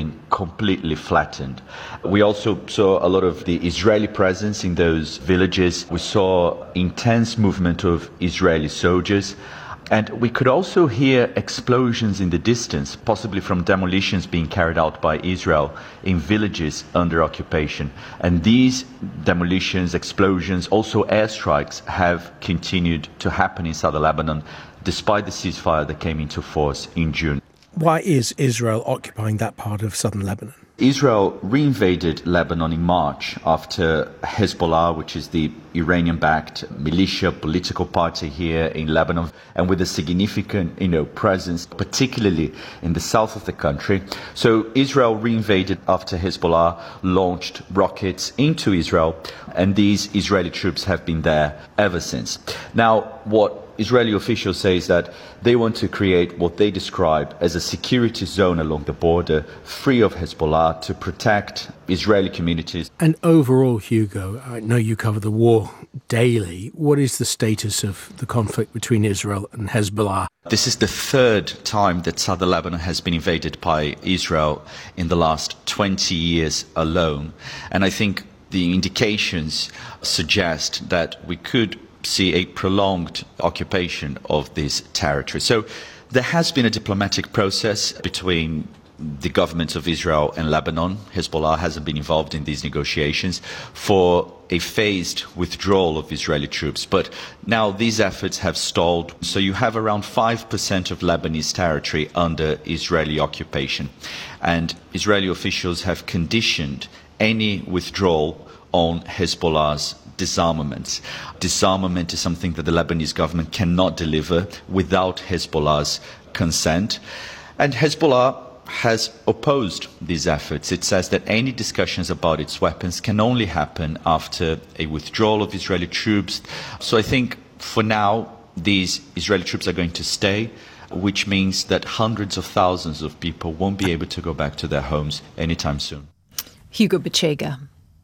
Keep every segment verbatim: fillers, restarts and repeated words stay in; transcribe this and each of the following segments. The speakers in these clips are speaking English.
been completely flattened. We also saw a lot of the Israeli presence in those villages. We saw intense movement of Israeli soldiers. And we could also hear explosions in the distance, possibly from demolitions being carried out by Israel in villages under occupation. And these demolitions, explosions, also airstrikes have continued to happen in southern Lebanon, despite the ceasefire that came into force in June. Why is Israel occupying that part of southern Lebanon? Israel reinvaded Lebanon in March after Hezbollah, which is the Iranian-backed militia political party here in Lebanon, and with a significant, you know, presence, particularly in the south of the country. So Israel reinvaded after Hezbollah launched rockets into Israel, and these Israeli troops have been there ever since. Now, what Israeli officials say is that they want to create what they describe as a security zone along the border, free of Hezbollah, to protect Israeli communities. And overall, Hugo, I know you cover the war daily. What is the status of the conflict between Israel and Hezbollah? This is the third time that southern Lebanon has been invaded by Israel in the last twenty years alone. And I think the indications suggest that we could see a prolonged occupation of this territory. So there has been a diplomatic process between the governments of Israel and Lebanon. Hezbollah hasn't been involved in these negotiations for a phased withdrawal of Israeli troops. But now these efforts have stalled. So you have around five percent of Lebanese territory under Israeli occupation. And Israeli officials have conditioned any withdrawal on Hezbollah's disarmament. Disarmament is something that the Lebanese government cannot deliver without Hezbollah's consent. And Hezbollah has opposed these efforts. It says that any discussions about its weapons can only happen after a withdrawal of Israeli troops. So I think for now, these Israeli troops are going to stay, which means that hundreds of thousands of people won't be able to go back to their homes anytime soon. Hugo Bechega.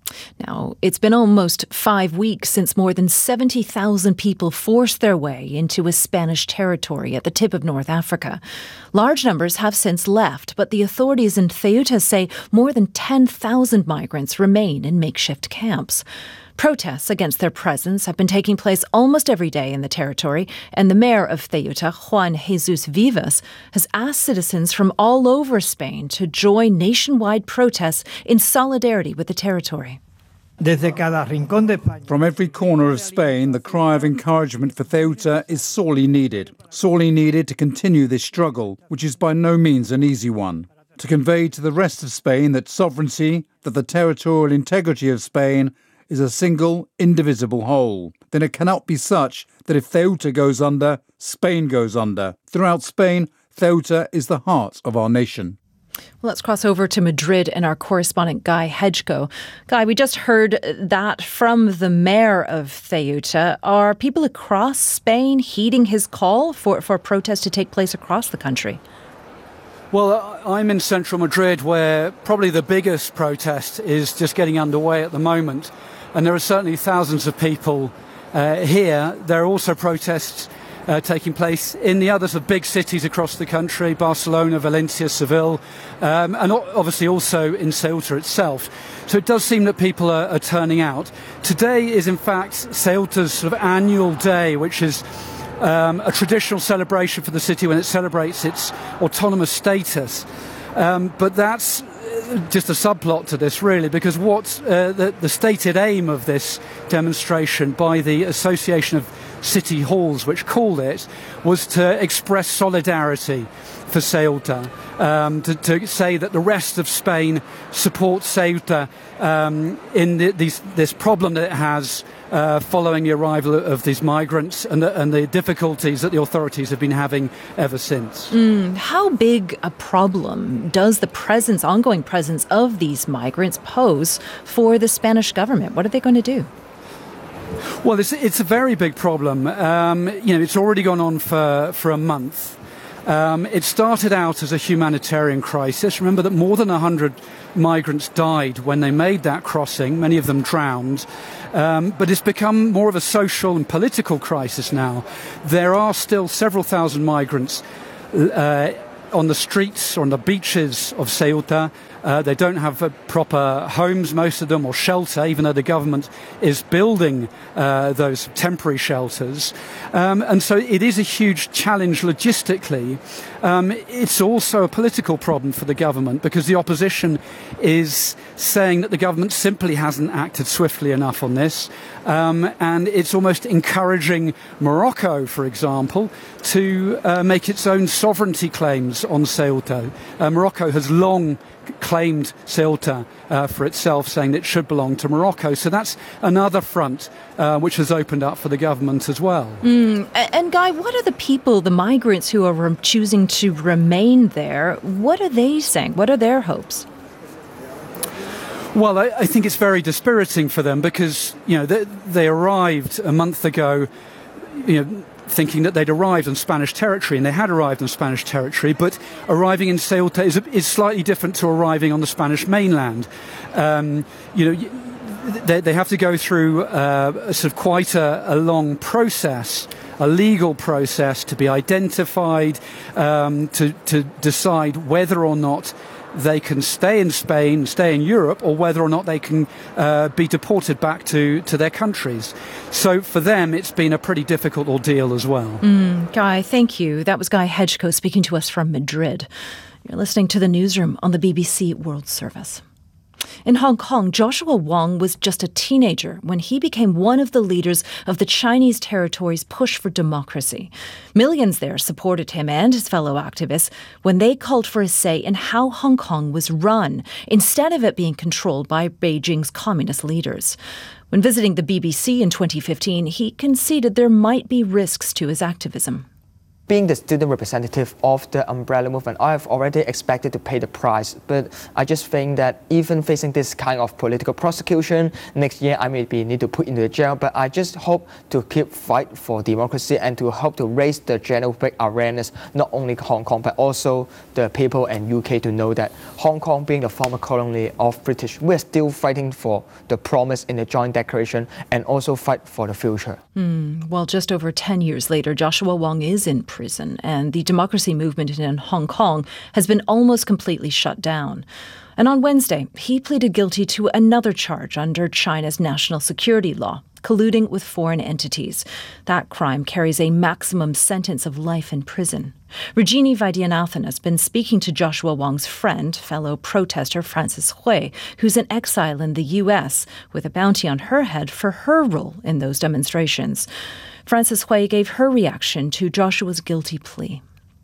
Now, it's been almost five weeks since more than seventy thousand people forced their way into a Spanish territory at the tip of North Africa. Large numbers have since left, but the authorities in Ceuta say more than ten thousand migrants remain in makeshift camps. Protests against their presence have been taking place almost every day in the territory, and the mayor of Ceuta, Juan Jesus Vivas, has asked citizens from all over Spain to join nationwide protests in solidarity with the territory. From every corner of Spain, the cry of encouragement for Ceuta is sorely needed. Sorely needed to continue this struggle, which is by no means an easy one. To convey to the rest of Spain that sovereignty, that the territorial integrity of Spain is a single, indivisible whole. Then it cannot be such that if Ceuta goes under, Spain goes under. Throughout Spain, Ceuta is the heart of our nation. Well, let's cross over to Madrid and our correspondent Guy Hedgeko. Guy, we just heard that from the mayor of Ceuta. Are people across Spain heeding his call for, for protests to take place across the country? Well, I'm in central Madrid, where probably the biggest protest is just getting underway at the moment. And there are certainly thousands of people uh, here. There are also protests uh, taking place in the other sort of big cities across the country, Barcelona, Valencia, Seville, um, and obviously also in Ceuta itself. So it does seem that people are, are turning out. Today is, in fact, Ceuta's sort of annual day, which is um, a traditional celebration for the city when it celebrates its autonomous status. Um, but that's just a subplot to this, really, because what uh, the, the stated aim of this demonstration by the Association of City Halls, which called it, was to express solidarity for Ceuta, um, to, to say that the rest of Spain supports Ceuta um, in the, these, this problem that it has uh, following the arrival of these migrants and the, and the difficulties that the authorities have been having ever since. Mm, how big a problem does the presence, ongoing presence of these migrants pose for the Spanish government? What are they going to do? Well, it's, it's a very big problem. Um, you know, it's already gone on for, for a month. Um, it started out as a humanitarian crisis. Remember that more than one hundred migrants died when they made that crossing, many of them drowned. Um, but it's become more of a social and political crisis now. There are still several thousand migrants uh, on the streets or on the beaches of Ceuta. Uh, they don't have uh, proper homes, most of them, or shelter, even though the government is building uh, those temporary shelters. Um, and so it is a huge challenge logistically. Um, it's also a political problem for the government because the opposition is saying that the government simply hasn't acted swiftly enough on this. Um, and it's almost encouraging Morocco, for example, to uh, make its own sovereignty claims on Ceuta. Uh, Morocco has long claimed Ceuta uh, for itself, saying that it should belong to Morocco. So that's another front uh, which has opened up for the government as well. Mm. And Guy, what are the people, the migrants who are re- choosing to remain there? What are they saying? What are their hopes? Well, I, I think it's very dispiriting for them because, you know, they, they arrived a month ago, you know, thinking that they'd arrived on Spanish territory, and they had arrived on Spanish territory, but arriving in Ceuta is, is slightly different to arriving on the Spanish mainland. Um, you know, they, they have to go through uh, a sort of quite a, a long process, a legal process to be identified, um, to, to decide whether or not they can stay in Spain, stay in Europe, or whether or not they can uh, be deported back to, to their countries. So for them, it's been a pretty difficult ordeal as well. Mm, Guy, thank you. That was Guy Hedgecoe speaking to us from Madrid. You're listening to The Newsroom on the B B C World Service. In Hong Kong, Joshua Wong was just a teenager when he became one of the leaders of the Chinese territory's push for democracy. Millions there supported him and his fellow activists when they called for a say in how Hong Kong was run, instead of it being controlled by Beijing's communist leaders. When visiting the B B C in twenty fifteen, he conceded there might be risks to his activism. Being the student representative of the umbrella movement, I have already expected to pay the price. But I just think that even facing this kind of political prosecution, next year I may be need to put into the jail. But I just hope to keep fight for democracy and to hope to raise the general public awareness, not only Hong Kong, but also the people in U K to know that Hong Kong, being the former colony of British, we're still fighting for the promise in the Joint Declaration and also fight for the future. Mm, well, just over ten years later, Joshua Wong is in prison. Prison, and the democracy movement in Hong Kong has been almost completely shut down. And on Wednesday, he pleaded guilty to another charge under China's national security law, colluding with foreign entities. That crime carries a maximum sentence of life in prison. Rajini Vaidyanathan has been speaking to Joshua Wong's friend, fellow protester Frances Hui, who's in exile in the U S, with a bounty on her head for her role in those demonstrations. Frances Hui gave her reaction to Joshua's guilty plea.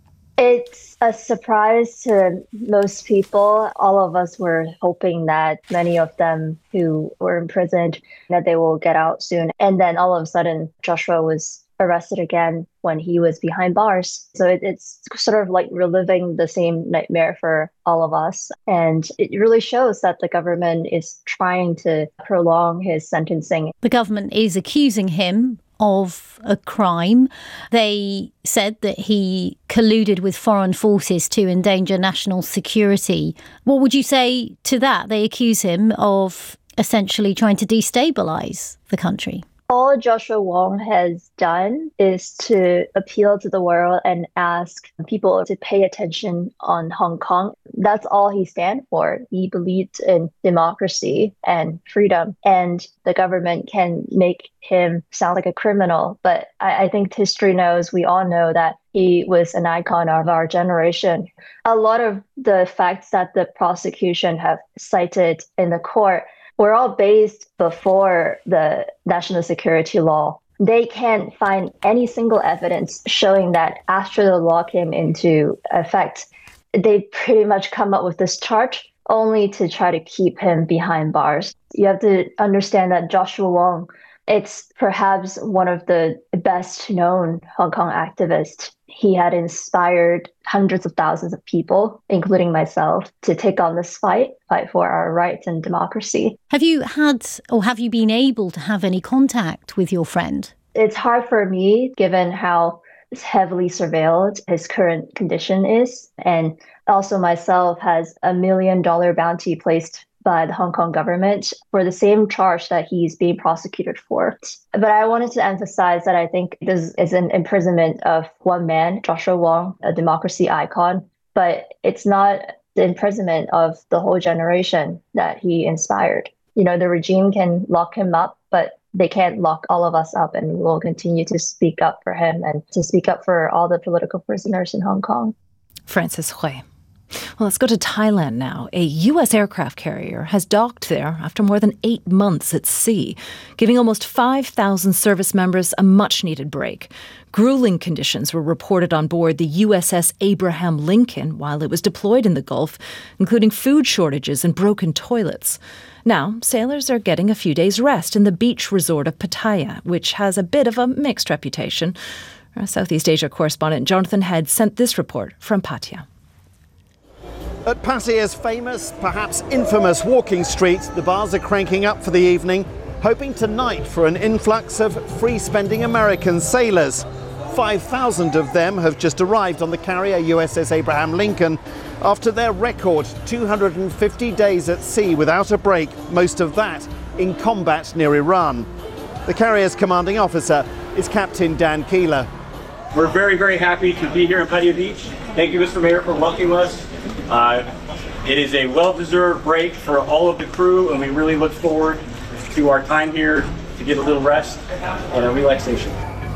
It's a surprise to most people. All of us were hoping that many of them who were imprisoned, that they will get out soon. And then all of a sudden, Joshua was arrested again when he was behind bars. So it, it's sort of like reliving the same nightmare for all of us. And it really shows that the government is trying to prolong his sentencing. The government is accusing him of a crime. They said that he colluded with foreign forces to endanger national security. What would you say to that? They accuse him of essentially trying to destabilise the country. All Joshua Wong has done is to appeal to the world and ask people to pay attention on Hong Kong. That's all he stands for. He believed in democracy and freedom, and the government can make him sound like a criminal. But I, I think history knows, we all know that he was an icon of our generation. A lot of the facts that the prosecution have cited in the court were all based before the national security law. They can't find any single evidence showing that after the law came into effect, they pretty much come up with this charge only to try to keep him behind bars. You have to understand that Joshua Wong, it's perhaps one of the best known Hong Kong activists. He had inspired hundreds of thousands of people, including myself, to take on this fight, fight for our rights and democracy. Have you had, or have you been able to have any contact with your friend? It's hard for me, given how heavily surveilled his current condition is. And also myself has a million dollar bounty placed by the Hong Kong government for the same charge that he's being prosecuted for. But I wanted to emphasize that I think this is an imprisonment of one man, Joshua Wong, a democracy icon. but it's not the imprisonment of the whole generation that he inspired. You know, the regime can lock him up, but they can't lock all of us up, and we'll continue to speak up for him and to speak up for all the political prisoners in Hong Kong. Frances Hui. Well, let's go to Thailand now. A U S aircraft carrier has docked there after more than eight months at sea, giving almost five thousand service members a much-needed break. Grueling conditions were reported on board the U S S Abraham Lincoln while it was deployed in the Gulf, including food shortages and broken toilets. Now, sailors are getting a few days' rest in the beach resort of Pattaya, which has a bit of a mixed reputation. Our Southeast Asia correspondent Jonathan Head sent this report from Pattaya. At Pattaya's famous, perhaps infamous walking street, the bars are cranking up for the evening, hoping tonight for an influx of free-spending American sailors. five thousand of them have just arrived on the carrier U S S Abraham Lincoln after their record two hundred fifty days at sea without a break, most of that in combat near Iran. The carrier's commanding officer is Captain Dan Keeler. We're very, very happy to be here in Pattaya Beach. Thank you, Mister Mayor, for welcoming us. Uh, it is a well-deserved break for all of the crew, and we really look forward to our time here to get a little rest and a relaxation.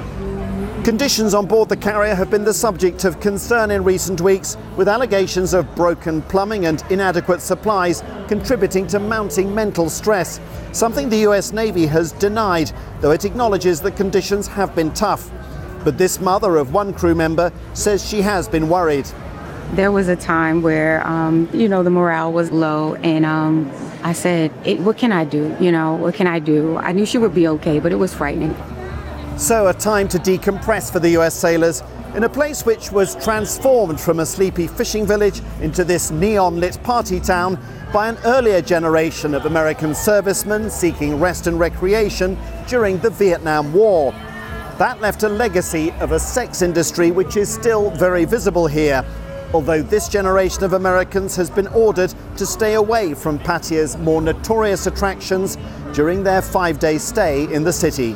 Conditions on board the carrier have been the subject of concern in recent weeks, with allegations of broken plumbing and inadequate supplies contributing to mounting mental stress, something the U S Navy has denied, though it acknowledges that conditions have been tough. But this mother of one crew member says she has been worried. There was a time where, um, you know, the morale was low, and um, I said, it, what can I do? You know, what can I do? I knew she would be okay, but it was frightening. So a time to decompress for the U S sailors in a place which was transformed from a sleepy fishing village into this neon-lit party town by an earlier generation of American servicemen seeking rest and recreation during the Vietnam War. That left a legacy of a sex industry which is still very visible here, although this generation of Americans has been ordered to stay away from Pattaya's more notorious attractions during their five-day stay in the city.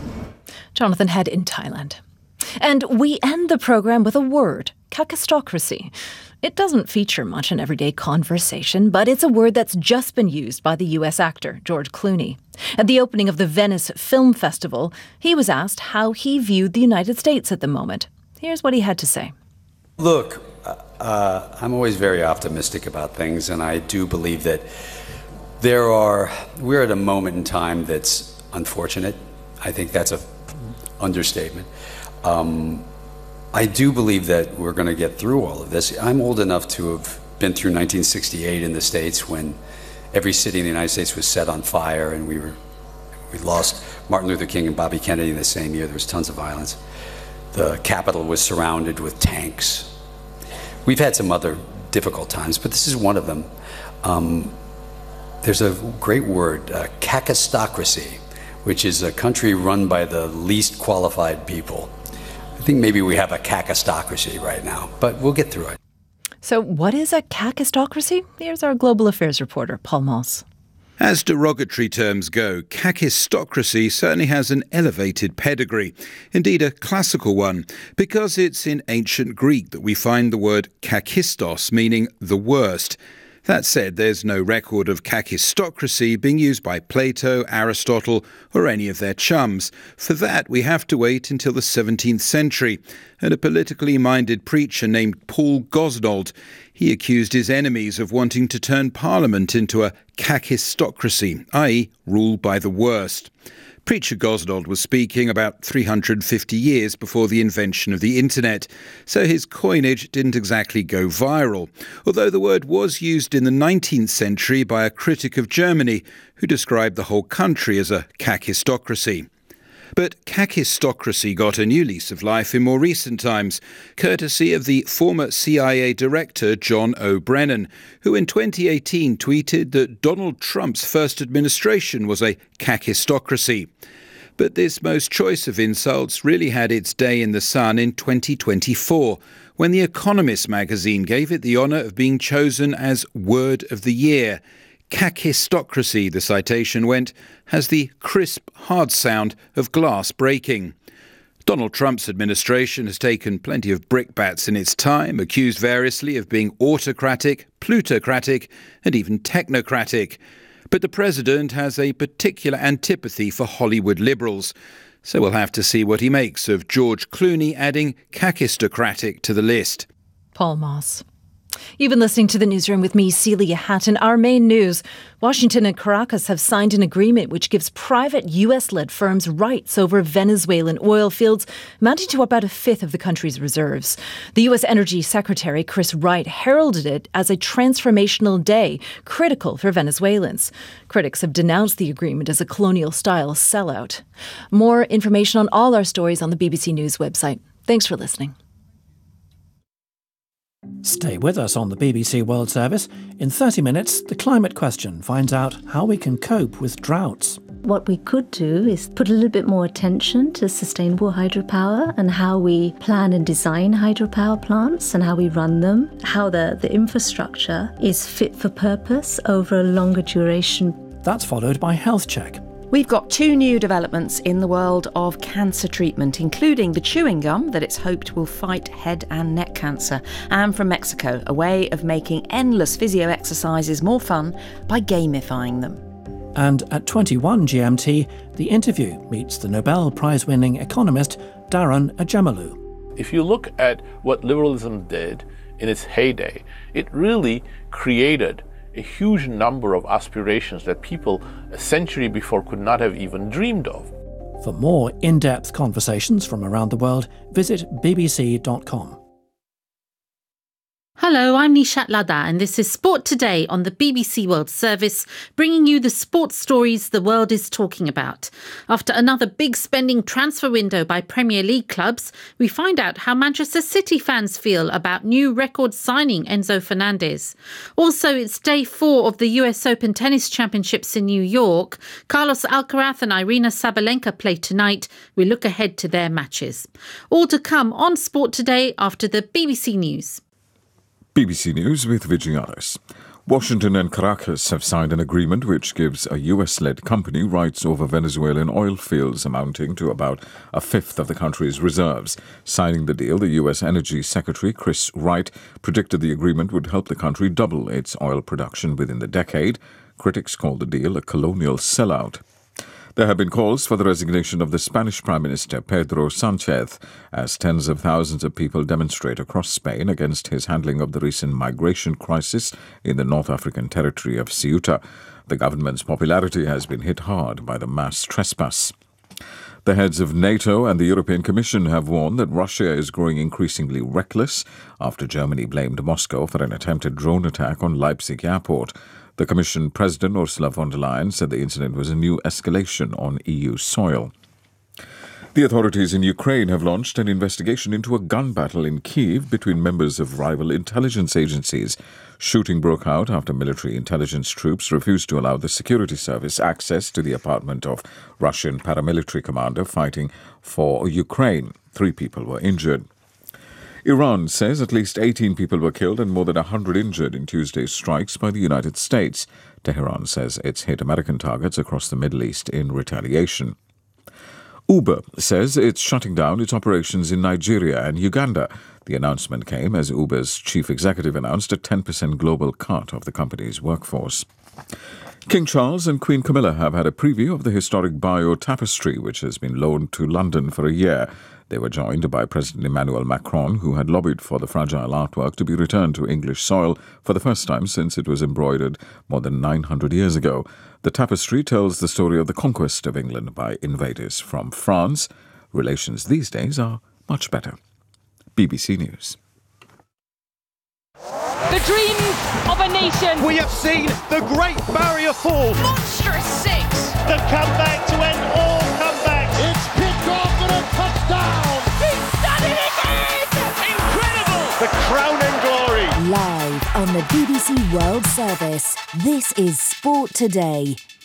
Jonathan Head in Thailand. And we end the program with a word, kakistocracy. It doesn't feature much in everyday conversation, but it's a word that's just been used by the U S actor George Clooney. At the opening of the Venice Film Festival, he was asked how he viewed the United States at the moment. Here's what he had to say. Look, uh, I'm always very optimistic about things, and I do believe that there are, we're at a moment in time that's unfortunate. I think that's a understatement. Um, I do believe that we're going to get through all of this. I'm old enough to have been through nineteen sixty-eight in the States, when every city in the United States was set on fire, and we were we lost Martin Luther King and Bobby Kennedy in the same year. There was tons of violence. The Capitol was surrounded with tanks. We've had some other difficult times, but this is one of them. Um, there's a great word, uh, kakistocracy, which is a country run by the least qualified people. I think maybe we have a kakistocracy right now, but we'll get through it. So what is a kakistocracy? Here's our global affairs reporter, Paul Moss. As derogatory terms go, kakistocracy certainly has an elevated pedigree, indeed a classical one, because it's in ancient Greek that we find the word kakistos, meaning the worst. That said, there's no record of kakistocracy being used by Plato, Aristotle, or any of their chums. For that, we have to wait until the seventeenth century, and a politically minded preacher named Paul Gosnold. He accused his enemies of wanting to turn Parliament into a kakistocracy, that is, rule by the worst. Preacher Gosnold was speaking about three hundred fifty years before the invention of the internet, so his coinage didn't exactly go viral, although the word was used in the nineteenth century by a critic of Germany who described the whole country as a kakistocracy. But kakistocracy got a new lease of life in more recent times, courtesy of the former C I A director John O'Brennan, who in twenty eighteen tweeted that Donald Trump's first administration was a kakistocracy. But this most choice of insults really had its day in the sun in twenty twenty-four, when The Economist magazine gave it the honour of being chosen as Word of the Year. Kakistocracy, the citation went, has the crisp, hard sound of glass breaking. Donald Trump's administration has taken plenty of brickbats in its time, accused variously of being autocratic, plutocratic and even technocratic. But the president has a particular antipathy for Hollywood liberals. So we'll have to see what he makes of George Clooney adding kakistocratic to the list. Paul Moss. You've been listening to The Newsroom with me, Celia Hatton. Our main news: Washington and Caracas have signed an agreement which gives private U S-led firms rights over Venezuelan oil fields, amounting to about a fifth of the country's reserves. The U S Energy Secretary, Chris Wright, heralded it as a transformational day, critical for Venezuelans. Critics have denounced the agreement as a colonial-style sellout. More information on all our stories on the B B C News website. Thanks for listening. Stay with us on the B B C World Service. In thirty minutes, The Climate Question finds out how we can cope with droughts. What we could do is put a little bit more attention to sustainable hydropower and how we plan and design hydropower plants and how we run them, how the, the infrastructure is fit for purpose over a longer duration. That's followed by Health Check. We've got two new developments in the world of cancer treatment, including the chewing gum that it's hoped will fight head and neck cancer. And from Mexico, a way of making endless physio exercises more fun by gamifying them. And at twenty-one G M T, The Interview meets the Nobel Prize-winning economist Daron Acemoglu. If you look at what liberalism did in its heyday, it really created a huge number of aspirations that people a century before could not have even dreamed of. For more in-depth conversations from around the world, visit b b c dot com. Hello, I'm Nishat Ladha and this is Sport Today on the B B C World Service, bringing you the sports stories the world is talking about. After another big spending transfer window by Premier League clubs, we find out how Manchester City fans feel about new record signing Enzo Fernandez. Also, it's day four of the U S Open Tennis Championships in New York. Carlos Alcaraz and Irina Sabalenka play tonight. We look ahead to their matches. All to come on Sport Today after the B B C News. B B C News with Vijayanis. Washington and Caracas have signed an agreement which gives a U S-led company rights over Venezuelan oil fields amounting to about a fifth of the country's reserves. Signing the deal, the U S Energy Secretary Chris Wright predicted the agreement would help the country double its oil production within the decade. Critics call the deal a colonial sellout. There have been calls for the resignation of the Spanish Prime Minister Pedro Sánchez as tens of thousands of people demonstrate across Spain against his handling of the recent migration crisis in the North African territory of Ceuta. The government's popularity has been hit hard by the mass trespass. The heads of NATO and the European Commission have warned that Russia is growing increasingly reckless after Germany blamed Moscow for an attempted drone attack on Leipzig airport. The Commission President Ursula von der Leyen said the incident was a new escalation on E U soil. The authorities in Ukraine have launched an investigation into a gun battle in Kyiv between members of rival intelligence agencies. Shooting broke out after military intelligence troops refused to allow the security service access to the apartment of Russian paramilitary commander fighting for Ukraine. Three people were injured. Iran says at least eighteen people were killed and more than one hundred injured in Tuesday's strikes by the United States. Tehran says it's hit American targets across the Middle East in retaliation. Uber says it's shutting down its operations in Nigeria and Uganda. The announcement came as Uber's chief executive announced a ten percent global cut of the company's workforce. King Charles and Queen Camilla have had a preview of the historic Bayeux Tapestry, which has been loaned to London for a year. They were joined by President Emmanuel Macron, who had lobbied for the fragile artwork to be returned to English soil for the first time since it was embroidered more than nine hundred years ago. The tapestry tells the story of the conquest of England by invaders from France. Relations these days are much better. B B C News. The dreams of a nation. We have seen the Great Barrier Fall. Monstrous six. The comeback to end all comebacks. It's kicked off and a touchdown. He's done it again. Incredible. The crowning glory. Live on the B B C World Service, this is Sport Today.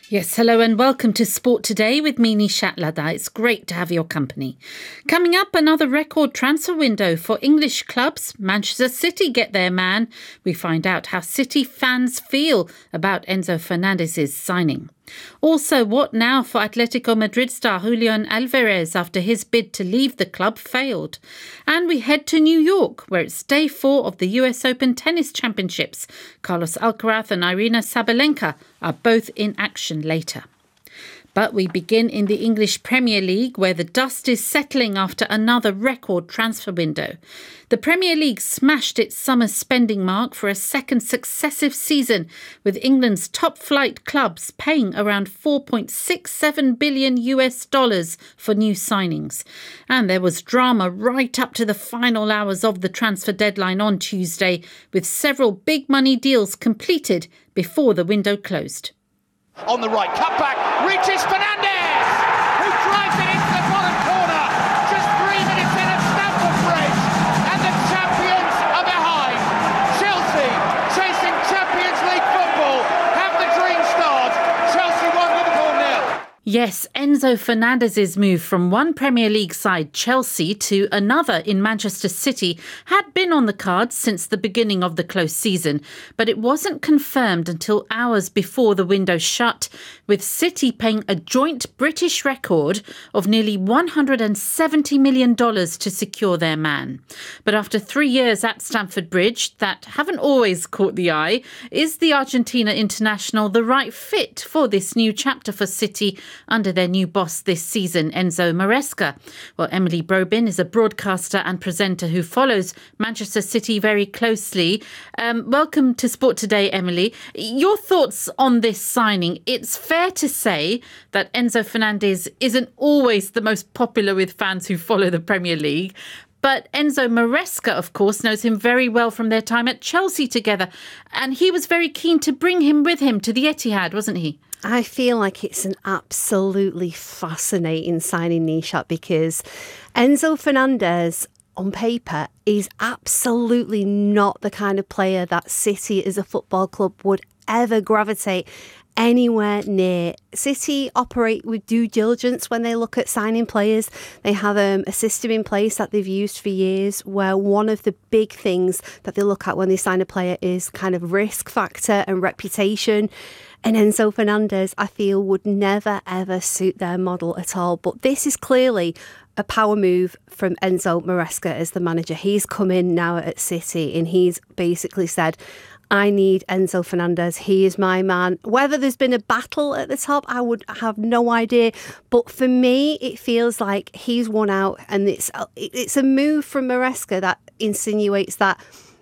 Yes, hello and welcome to Sport Today with me, Nishat Ladha. It's great to have your company. Coming up, another record transfer window for English clubs. Manchester City get their man. We find out how City fans feel about Enzo Fernandez's signing. Also, what now for Atletico Madrid star Julian Alvarez after his bid to leave the club failed? And we head to New York, where it's day four of the U S Open Tennis Championships. Carlos Alcaraz and Irina Sabalenka are both in action later. But we begin in the English Premier League, where the dust is settling after another record transfer window. The Premier League smashed its summer spending mark for a second successive season, with England's top-flight clubs paying around four point six seven billion U S dollars for new signings. And there was drama right up to the final hours of the transfer deadline on Tuesday, with several big-money deals completed before the window closed. On the right, cut back, reaches Fernandez, who drives it into the bottom corner. Just three minutes in at Stamford Bridge, and the champions are behind. Chelsea, chasing Champions League football, have the dream start. Chelsea won, Liverpool nil. Yes, Enzo Fernandez's move from one Premier League side, Chelsea, to another in Manchester City had been on the cards since the beginning of the close season, but it wasn't confirmed until hours before the window shut, with City paying a joint British record of nearly one hundred seventy million dollars to secure their man. But after three years at Stamford Bridge that haven't always caught the eye, is the Argentina international the right fit for this new chapter for City under their new boss this season, Enzo Maresca? Well, Emily Brobin is a broadcaster and presenter who follows Manchester City very closely. Um, welcome to Sport Today, Emily. Your thoughts on this signing? It's fair to say that Enzo Fernandez isn't always the most popular with fans who follow the Premier League. But Enzo Maresca, of course, knows him very well from their time at Chelsea together. And he was very keen to bring him with him to the Etihad, wasn't he? I feel like it's an absolutely fascinating signing, Nishat, because Enzo Fernandez, on paper, is absolutely not the kind of player that City as a football club would ever gravitate anywhere near. City operate with due diligence when they look at signing players. They have um, a system in place that they've used for years, where one of the big things that they look at when they sign a player is kind of risk factor and reputation. And Enzo Fernandez, I feel, would never, ever suit their model at all. But this is clearly a power move from Enzo Maresca as the manager. He's come in now at City and he's basically said, I need Enzo Fernandez. He is my man. Whether there's been a battle at the top, I would have no idea. But for me, it feels like he's won out. And it's, it's a move from Maresca that insinuates that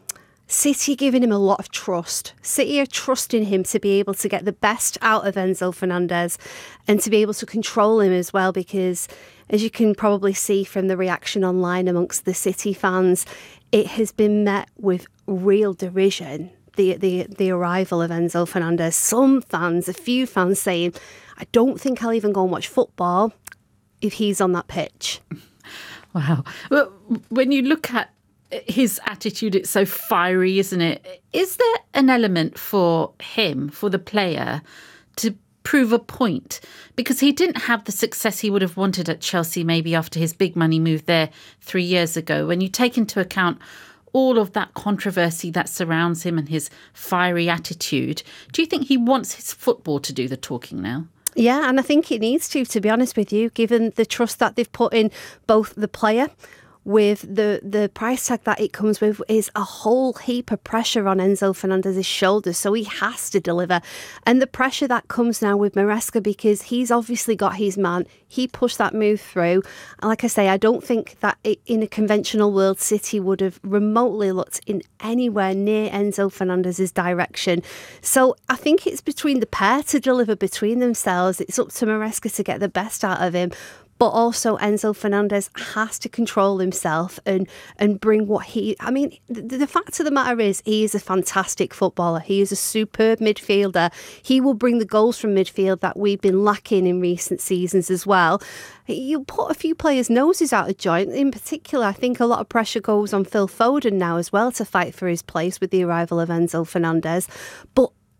City giving him a lot of trust. City are trusting him to be able to get the best out of Enzo Fernandez and to be able to control him as well, because as you can probably see from the reaction online amongst the City fans, it has been met with real derision, the, the, the arrival of Enzo Fernandez. Some fans, a few fans saying, I don't think I'll even go and watch football if he's on that pitch. Wow. Well, when you look at his attitude, it's so fiery, isn't it? Is there an element for him, for the player, to prove a point? Because he didn't have the success he would have wanted at Chelsea, maybe after his big money move there three years ago. When you take into account all of that controversy that surrounds him and his fiery attitude, do you think he wants his football to do the talking now? Yeah, and I think it needs to, to be honest with you, given the trust that they've put in both the player with the, the price tag that it comes with, is a whole heap of pressure on Enzo Fernandez's shoulders. So he has to deliver. And the pressure that comes now with Maresca, because he's obviously got his man. He pushed that move through. And like I say, I don't think that it, in a conventional world, City would have remotely looked in anywhere near Enzo Fernandez's direction. So I think it's between the pair to deliver between themselves. It's up to Maresca to get the best out of him. But also Enzo Fernandez has to control himself and, and bring what he... I mean, the, the fact of the matter is he is a fantastic footballer. He is a superb midfielder. He will bring the goals from midfield that we've been lacking in recent seasons as well. You put a few players' noses out of joint. In particular, I think a lot of pressure goes on Phil Foden now as well to fight for his place with the arrival of Enzo Fernandez. But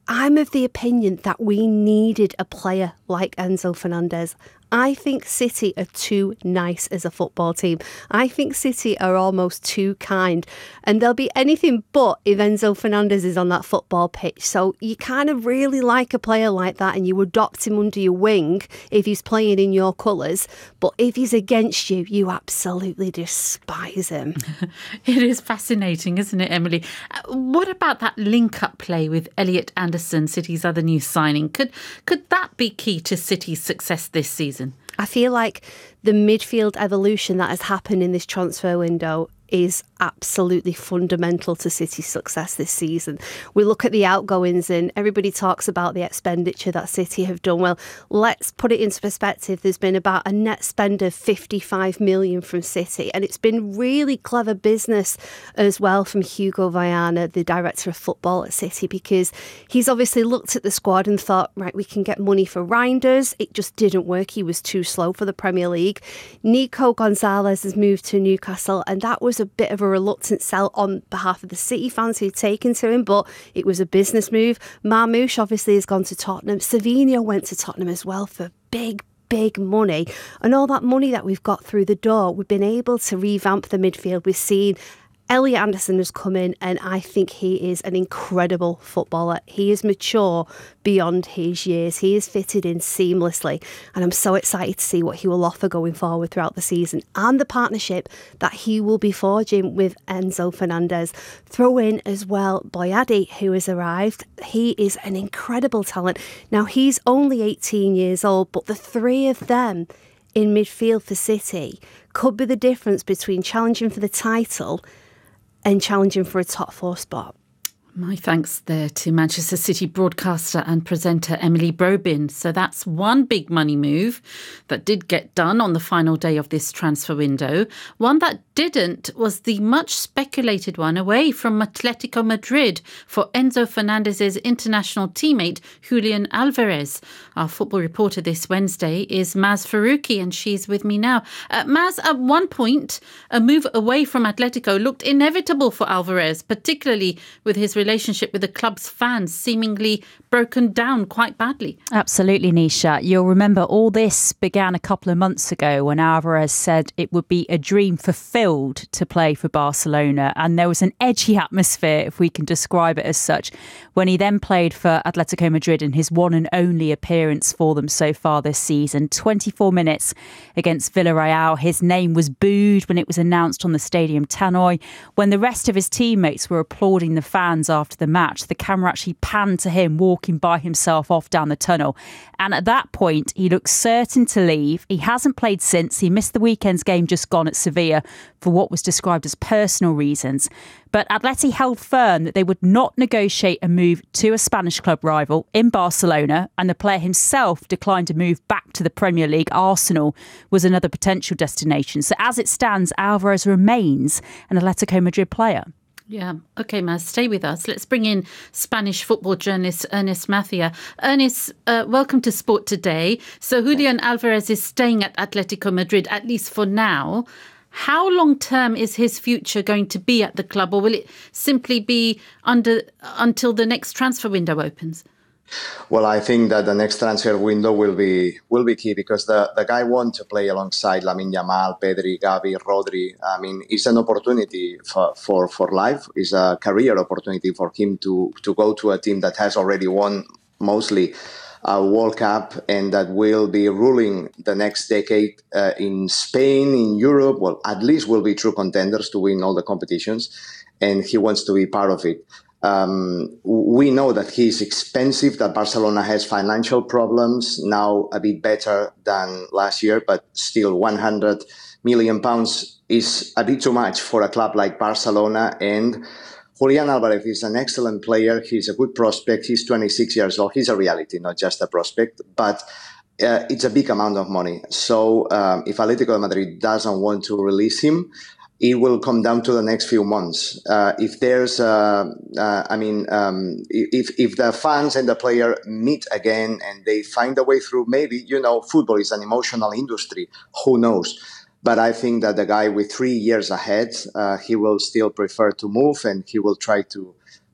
I'm of the opinion that we needed a player like Enzo Fernandez. I think City are too nice as a football team. I think City are almost too kind. And they'll be anything but if Enzo Fernandez is on that football pitch. So you kind of really like a player like that and you adopt him under your wing if he's playing in your colours. But if he's against you, you absolutely despise him. It is fascinating, isn't it, Emily? Uh, what about that link-up play with Elliot Anderson, City's other new signing? Could, could that be key to City's success this season? I feel like the midfield evolution that has happened in this transfer window is absolutely fundamental to City's success this season. We look at the outgoings and everybody talks about the expenditure that City have done. Well, let's put it into perspective. There's been about a net spend of fifty-five million from City, and it's been really clever business as well from Hugo Viana, the director of football at City, because he's obviously looked at the squad and thought, right, we can get money for Reinders. It just didn't work. He was too slow for the Premier League. Nico Gonzalez has moved to Newcastle, and that was a bit of a reluctant sell on behalf of the City fans who'd taken to him, but it was a business move. Marmoush obviously has gone to Tottenham. Savinho went to Tottenham as well for big, big money. And all that money that we've got through the door, we've been able to revamp the midfield. We've seen Elliot Anderson has come in, and I think he is an incredible footballer. He is mature beyond his years. He is fitted in seamlessly, and I'm so excited to see what he will offer going forward throughout the season and the partnership that he will be forging with Enzo Fernandez. Throw in as well Boyadi, who has arrived. He is an incredible talent. Now, he's only eighteen years old, but the three of them in midfield for City could be the difference between challenging for the title and challenging for a top four spot. My thanks there to Manchester City broadcaster and presenter Emily Brobin. So that's one big money move that did get done on the final day of this transfer window. One that didn't was the much speculated one away from Atletico Madrid for Enzo Fernandez's international teammate Julian Alvarez. Our football reporter this Wednesday is Maz Faruqi, and she's with me now. Uh, Maz, at one point, a move away from Atletico looked inevitable for Alvarez, particularly with his relationship with the club's fans seemingly broken down quite badly. Absolutely, Nisha. You'll remember all this began a couple of months ago when Alvarez said it would be a dream fulfilled to play for Barcelona, and there was an edgy atmosphere, if we can describe it as such, when he then played for Atletico Madrid in his one and only appearance for them so far this season. twenty-four minutes against Villarreal. His name was booed when it was announced on the Stadium Tannoy. When the rest of his teammates were applauding the fans after the match, the camera actually panned to him walking by himself off down the tunnel. And at that point, he looked certain to leave. He hasn't played since. He missed the weekend's game just gone at Sevilla for what was described as personal reasons. But Atleti held firm that they would not negotiate a move to a Spanish club rival in Barcelona, and the player himself declined to move back to the Premier League. Arsenal was another potential destination. So as it stands, Alvarez remains an Atletico Madrid player. Yeah. OK, Maz, stay with us. Let's bring in Spanish football journalist Ernest Mathia. Ernest, uh, welcome to Sport Today. So Julian Alvarez is staying at Atletico Madrid, at least for now. How long-term is his future going to be at the club, or will it simply be under until the next transfer window opens? Well, I think that the next transfer window will be will be key, because the, the guy wants to play alongside Lamine Yamal, Pedri, Gavi, Rodri. I mean, it's an opportunity for, for, for life. It's a career opportunity for him to, to go to a team that has already won mostly a World Cup and that will be ruling the next decade uh, in Spain, in Europe. Well, at least will be true contenders to win all the competitions, and he wants to be part of it. Um, we know that he's expensive, that Barcelona has financial problems, now a bit better than last year, but still one hundred million pounds is a bit too much for a club like Barcelona. And Julian Alvarez is an excellent player. He's a good prospect. He's twenty-six years old. He's a reality, not just a prospect, but uh, it's a big amount of money. So um, if Atletico de Madrid doesn't want to release him, it will come down to the next few months. Uh, if there's, uh, uh, I mean, um, if if the fans and the player meet again and they find a way through, maybe, you know, football is an emotional industry. Who knows? But I think that the guy with three years ahead, uh, he will still prefer to move, and he will try to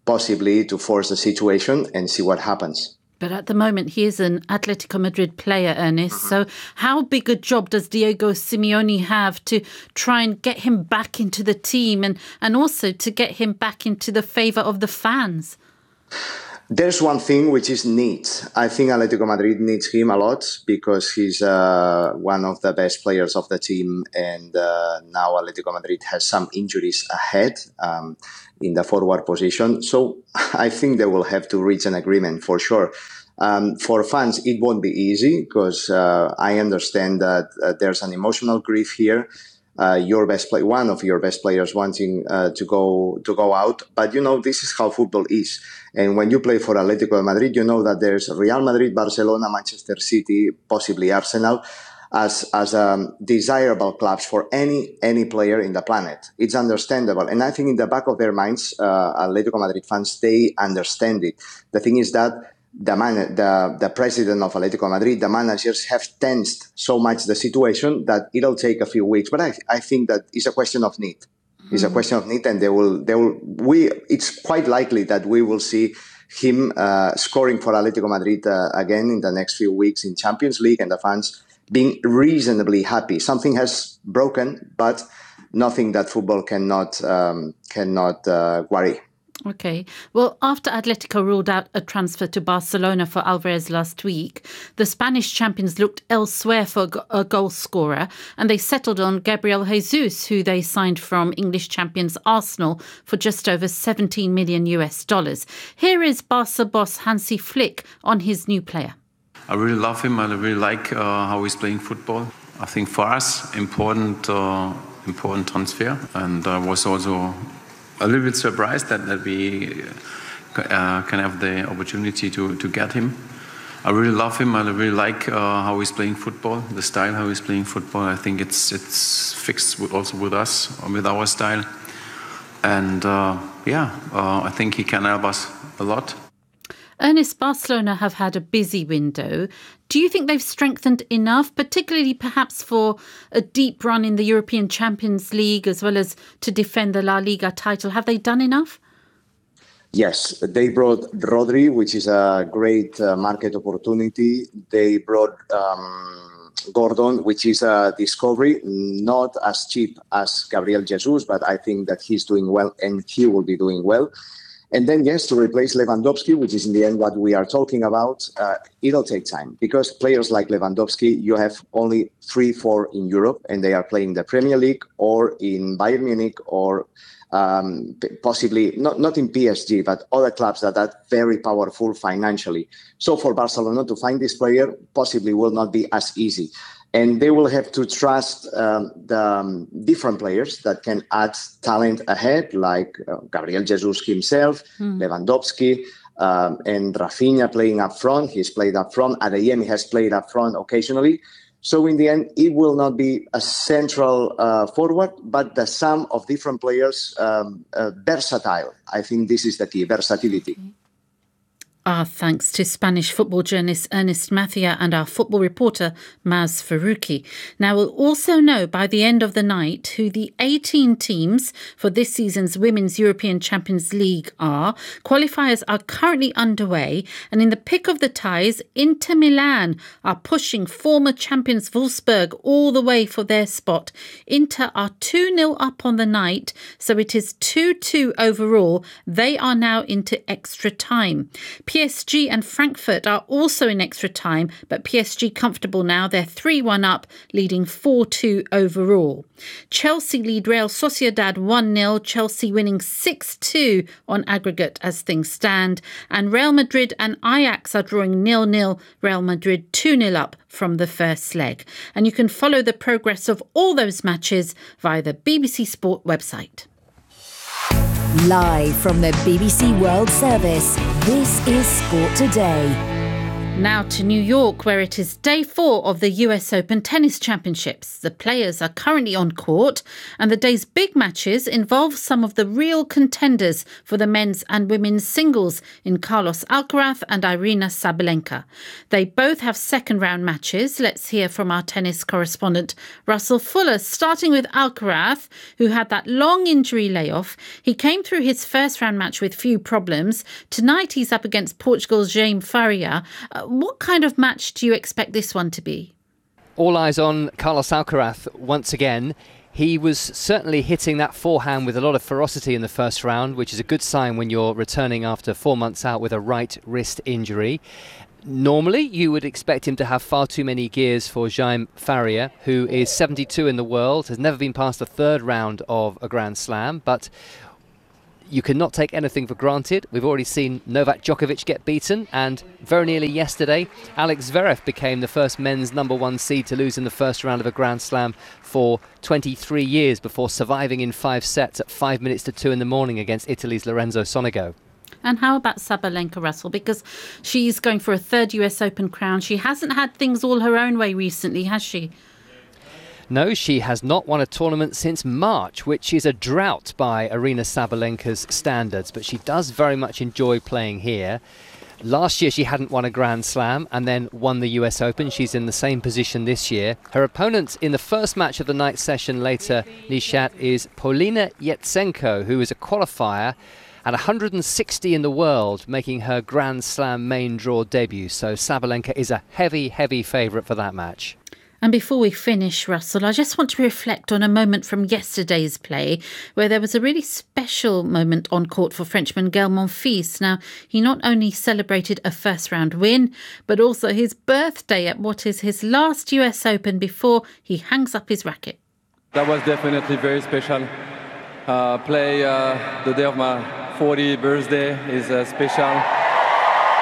possibly to force the situation and see what happens. But at the moment, he is an Atletico Madrid player, Ernest. Mm-hmm. So how big a job does Diego Simeone have to try and get him back into the team and, and also to get him back into the favour of the fans? There's one thing which is needs. I think Atletico Madrid needs him a lot because he's uh, one of the best players of the team, and uh, now Atletico Madrid has some injuries ahead um, in the forward position. So I think they will have to reach an agreement for sure. Um, for fans, it won't be easy because uh, I understand that uh, there's an emotional grief here. Uh, your best play, one of your best players wanting uh, to go to go out, but you know this is how football is. And when you play for Atletico Madrid, you know that there's Real Madrid, Barcelona, Manchester City, possibly Arsenal, as as um, desirable clubs for any any player in the planet. It's understandable, and I think in the back of their minds, uh, Atletico Madrid fans, they understand it. The thing is that the man, the the president of Atletico Madrid, the managers have tensed so much the situation that it'll take a few weeks. But I I think that it's a question of need. Mm-hmm. It's a question of need, and they will they will we. It's quite likely that we will see him uh, scoring for Atletico Madrid uh, again in the next few weeks in Champions League, and the fans being reasonably happy. Something has broken, but nothing that football cannot um, cannot uh, worry. Okay. Well, after Atletico ruled out a transfer to Barcelona for Alvarez last week, the Spanish champions looked elsewhere for a goal scorer, and they settled on Gabriel Jesus, who they signed from English champions Arsenal for just over seventeen million US dollars. Here is Barca boss Hansi Flick on his new player. I really love him. I really like uh, how he's playing football. I think for us, important, uh, important transfer, and I was also a little bit surprised that, that we uh, can have the opportunity to, to get him. I really love him. I really like uh, how he's playing football, the style how he's playing football. I think it's it's fixed with, also with us, with our style. And uh, yeah, uh, I think he can help us a lot. Ernest, Barcelona have had a busy window. Do you think they've strengthened enough, particularly perhaps for a deep run in the European Champions League as well as to defend the La Liga title? Have they done enough? Yes, they brought Rodri, which is a great uh, market opportunity. They brought um, Gordon, which is a discovery, not as cheap as Gabriel Jesus, but I think that he's doing well and he will be doing well. And then, yes, to replace Lewandowski, which is in the end what we are talking about, uh, it'll take time because players like Lewandowski, you have only three, four in Europe, and they are playing the Premier League or in Bayern Munich or um, possibly, not, not in P S G, but other clubs that are very powerful financially. So for Barcelona to find this player possibly will not be as easy. And they will have to trust um, the um, different players that can add talent ahead, like uh, Gabriel Jesus himself, mm. Lewandowski, um, and Rafinha playing up front. He's played up front. Adeyemi has played up front occasionally. So in the end, it will not be a central uh, forward, but the sum of different players, um, uh, versatile. I think this is the key, versatility. Okay. Our thanks to Spanish football journalist Ernest Mathia and our football reporter Maz Faruqi. Now we'll also know by the end of the night who the eighteen teams for this season's Women's European Champions League are. Qualifiers are currently underway, and in the pick of the ties, Inter Milan are pushing former champions Wolfsburg all the way for their spot. Inter are two nil up on the night, so it is two two overall. They are now into extra time. P S G and Frankfurt are also in extra time, but P S G comfortable now. They're three one up, leading four two overall. Chelsea lead Real Sociedad one nil, Chelsea winning six two on aggregate as things stand. And Real Madrid and Ajax are drawing nil nil, Real Madrid two nil up from the first leg. And you can follow the progress of all those matches via the B B C Sport website. Live from the B B C World Service, this is Sport Today. Now to New York, where it is day four of the U S Open Tennis Championships. The players are currently on court, and the day's big matches involve some of the real contenders for the men's and women's singles in Carlos Alcaraz and Aryna Sabalenka. They both have second-round matches. Let's hear from our tennis correspondent, Russell Fuller, starting with Alcaraz, who had that long injury layoff. He came through his first-round match with few problems. Tonight he's up against Portugal's Jaime Faria. Uh, What kind of match do you expect this one to be? All eyes on Carlos Alcaraz once again. He was certainly hitting that forehand with a lot of ferocity in the first round, which is a good sign when you're returning after four months out with a right wrist injury. Normally, you would expect him to have far too many gears for Jaime Faria, who is seventy-two in the world, has never been past the third round of a Grand Slam, but you cannot take anything for granted. We've already seen Novak Djokovic get beaten, and very nearly yesterday, Alex Zverev became the first men's number one seed to lose in the first round of a Grand Slam for twenty-three years before surviving in five sets at five minutes to two in the morning against Italy's Lorenzo Sonego. And how about Sabalenka, Russell? Because she's going for a third U S Open crown. She hasn't had things all her own way recently, has she? No, she has not won a tournament since March, which is a drought by Aryna Sabalenka's standards, but she does very much enjoy playing here. Last year she hadn't won a Grand Slam and then won the U S Open. She's in the same position this year. Her opponent in the first match of the night session later, Nishat, is Polina Yetsenko, who is a qualifier at one hundred sixty in the world, making her Grand Slam main draw debut. So Sabalenka is a heavy, heavy favourite for that match. And before we finish, Russell, I just want to reflect on a moment from yesterday's play where there was a really special moment on court for Frenchman Gael Monfils. Now, he not only celebrated a first-round win, but also his birthday at what is his last U S Open before he hangs up his racket. That was definitely very special. Uh, play uh, the day of my fortieth birthday is uh, special.